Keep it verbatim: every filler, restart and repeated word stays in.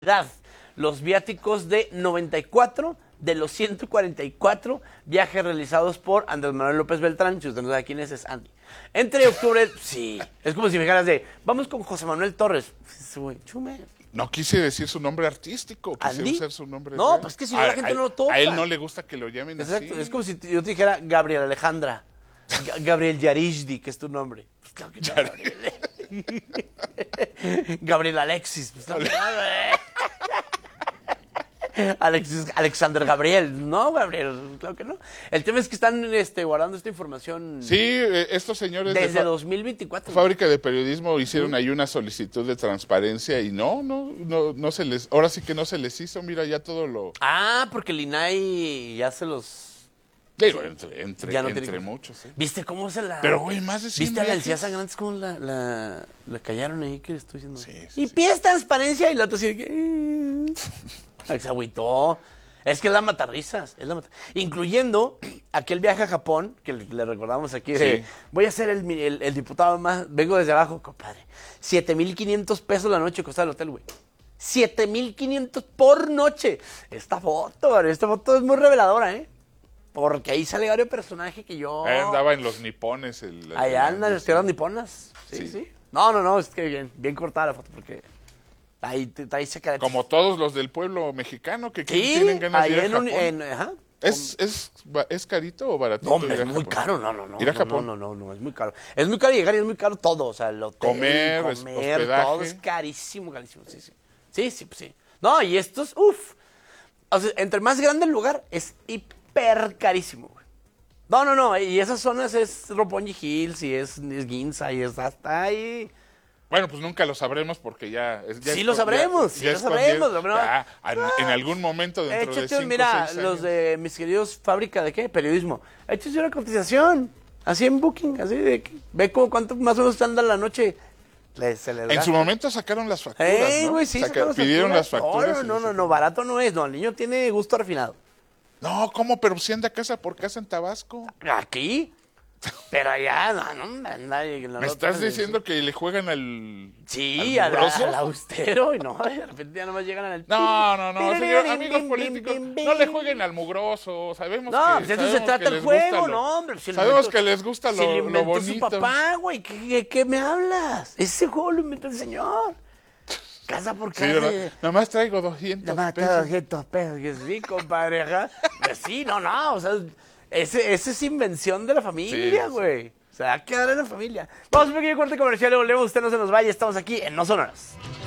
los viáticos de noventa y cuatro de los ciento cuarenta y cuatro viajes realizados por Andrés Manuel López Beltrán. Si usted no sabe quién es, es Andy. Entre octubre, sí, es como si me dijeras de, vamos con José Manuel Torres. Chume. No quise decir su nombre artístico, quise ¿Andy? usar su nombre No, real. pues es que si no la gente no lo topa. A él no le gusta que lo llamen Exacto, así. es como si yo te dijera Gabriel Alejandra. G- Gabriel Yarishdi, que es tu nombre. Pues claro que no, Gabriel. Gabriel Alexis. Pues claro que no, Alexis, Alexander Gabriel. No, Gabriel, claro que no. El tema es que están este, guardando esta información Sí, eh, estos señores desde de fa- dos mil veinticuatro. Fábrica de Periodismo hicieron ahí una solicitud de transparencia y no, no, no, no se les, ahora sí que no se les hizo, mira ya todo lo, Ah, porque el I N A I ya se los... digo, entre, entre, Ya no tiene entre que- muchos, ¿eh? ¿Viste cómo se la... Pero, güey, más de cien ¿Viste a la viajes? Elcía Sangrantes cómo la, la, la callaron ahí? ¿Qué le estoy diciendo? Sí, sí, y sí. pides transparencia y la otra así de que... Ay, se agüitó. Es que es la matarrisas. Es la mata- Incluyendo aquel viaje a Japón, que le, le recordamos aquí, de, Sí. voy a ser el, mi- el, el diputado más... Vengo desde abajo, compadre. siete mil quinientos pesos la noche costaba el hotel, güey. siete mil quinientos por noche. Esta foto, esta foto es muy reveladora, ¿eh? Porque ahí sale varios personajes que yo... Ahí andaba en los nipones. El, el- Allá el- andan las tierras niponas. Sí, sí, Sí. No, no, no, es que bien, bien cortada la foto porque ahí, te- ahí se queda. Como todos los del pueblo mexicano que Sí, tienen ganas ahí de ir a en un... Japón. en- ajá. ¿Es, es, ba- ¿Es carito o barato? No, hombre, es muy caro, no, no, no. Ir a no, Japón. No, no, no, no, es muy caro. Es muy caro llegar y es muy caro todo, o sea, el hotel, Comer, es- comer, hospedaje. todo es carísimo, carísimo, sí, sí. Sí, sí, pues sí. No, y estos, uff. O sea, entre más grande el lugar, es hiper carísimo, güey. No, no, no, y esas zonas es Roppongi Hills y es, es Ginza y es hasta ahí. Bueno, pues nunca lo sabremos porque ya... es- ya Sí es lo con- sabremos, ya- sí ya lo es con sabremos, diez- pero no- ya, en, en algún momento dentro de Échate, cinco mira, seis los años. de mis queridos fábrica de qué, periodismo. Échate una cotización, así en Booking, así de que- ve cómo cuánto más o menos anda la noche. Le- se les En gasta. su momento sacaron las facturas, Eh, ¿no? güey, sí, Saca- sacaron las pidieron las facturas. facturas. No, no, y- no, no, barato no es, no, el niño tiene gusto refinado. No, ¿cómo? Pero si anda casa por casa en Tabasco. Aquí, pero allá, no, no, nadie. ¿Me estás diciendo que le juegan al... Sí, al al, mugroso? al austero, y no, de repente ya nomás llegan al... No, no, no, señor, Bim, amigos bim, políticos, bim, bim, no le bim. jueguen al mugroso, sabemos No, que... pues eso se sabemos trata que el les gusta juego, lo- no, hombre. Si lo sabemos inventó- que les gusta si lo, lo lo inventó bonito. su papá, güey, ¿qué, qué, qué me hablas? Ese juego lo inventó el señor. Casa por Sí, casa. ¿verdad? Nada más traigo doscientos Nada más pesos. cada doscientos pesos, que sí, compadre, ajá. Pues sí, no, no, o sea, ese, ese es invención de la familia, Sí, sí. güey. O sea, hay que dar en la familia. Vamos a un pequeño corte comercial y volvemos, usted no se nos vaya, estamos aquí en No Sonoras.